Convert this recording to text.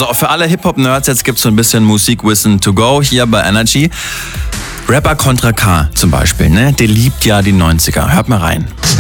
So, für alle Hip-Hop-Nerds, jetzt gibt's so ein bisschen Musikwissen to go hier bei Energy. Rapper Contra K zum Beispiel, ne? Der liebt ja die 90er. Hört mal rein.